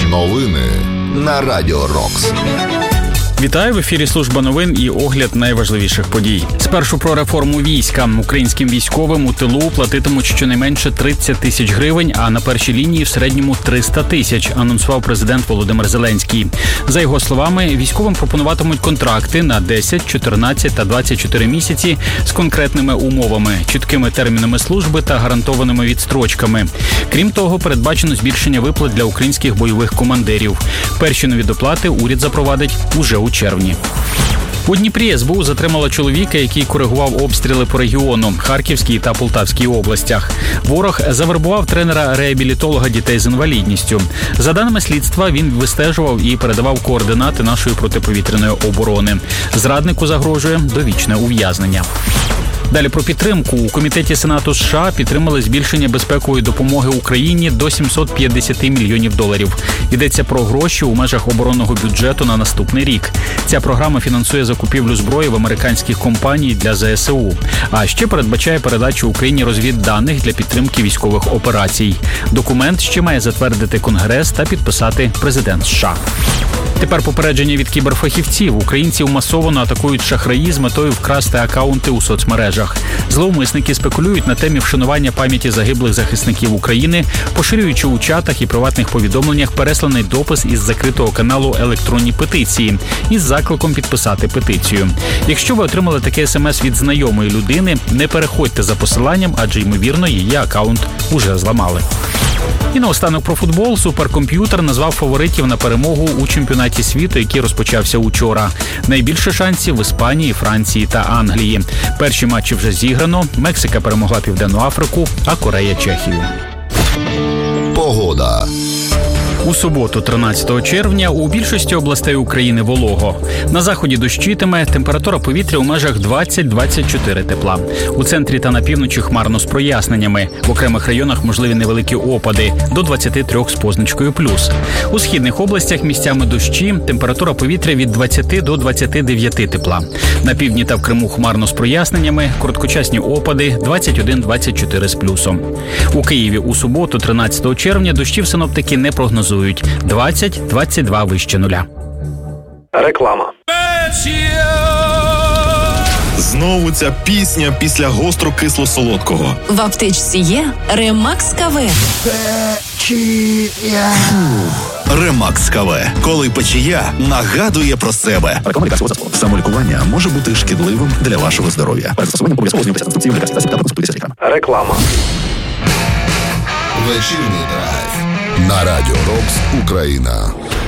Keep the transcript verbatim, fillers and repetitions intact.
Новини на Радіо Рокс. Вітаю, в ефірі служба новин і огляд найважливіших подій. Спершу про реформу війська. Українським військовим у тилу платитимуть щонайменше тридцять тисяч гривень, а на першій лінії в середньому триста тисяч, анонсував президент Володимир Зеленський. За його словами, військовим пропонуватимуть контракти на десять, чотирнадцять та двадцять чотири місяці з конкретними умовами, чіткими термінами служби та гарантованими відстрочками. Крім того, передбачено збільшення виплат для українських бойових командирів. Перші нові доплати уряд запровадить уже у червні. У Дніпрі ес бе у затримала чоловіка, який коригував обстріли по регіону – Харківській та Полтавській областях. Ворог завербував тренера-реабілітолога дітей з інвалідністю. За даними слідства, він вистежував і передавав координати нашої протиповітряної оборони. Зраднику загрожує довічне ув'язнення. Далі про підтримку. У Комітеті Сенату США підтримали збільшення безпекової допомоги Україні до сімсот п'ятдесят мільйонів доларів. Йдеться про гроші у межах оборонного бюджету на наступний рік. Ця програма фінансує закупівлю зброї в американських компаній для зе ес у. А ще передбачає передачу Україні розвідданих для підтримки військових операцій. Документ ще має затвердити Конгрес та підписати президент США. Тепер попередження від кіберфахівців. Українців масово атакують шахраї з метою вкрасти акаунти у соцмережах. Зловмисники спекулюють на темі вшанування пам'яті загиблих захисників України, поширюючи у чатах і приватних повідомленнях пересланий допис із закритого каналу електронні петиції із закликом підписати петицію. Якщо ви отримали таке смс від знайомої людини, не переходьте за посиланням, адже, ймовірно, її акаунт уже зламали. І наостанок про футбол. Суперкомп'ютер назвав фаворитів на перемогу у чемпіонаті світу, який розпочався учора. Найбільше шансів в Іспанії, Франції та Англії. Перші матчі вже зіграно. Мексика перемогла Південну Африку, а Корея – Чехію. Погода. У суботу, тринадцятого червня, у більшості областей України волого. На заході дощитиме, температура повітря у межах двадцять-двадцять чотири тепла. У центрі та на півночі хмарно з проясненнями. В окремих районах можливі невеликі опади – до двадцяти трьох з позначкою плюс. У східних областях місцями дощі, температура повітря від двадцяти до двадцяти дев'яти тепла. На півдні та в Криму хмарно з проясненнями, короткочасні опади – двадцять один - двадцять чотири з плюсом. У Києві у суботу, тринадцятого червня, дощів синоптики не прогнозують. двадцять - двадцять два вище нуля. Реклама. Знову ця пісня після гостро-кисло-солодкого. В аптечці є Ремакс КВ. Печія. Ремакс КВ. Коли печія нагадує про себе. Реклама лікарського засобу. Самолікування може бути шкідливим для вашого здоров'я. Перед застосуванням обов'язково ознайомитися з інструкцією лікарських засобів та проконсультуйтеся з лікарем. Реклама. Вечірній драйв на Радіо Рокс Україна.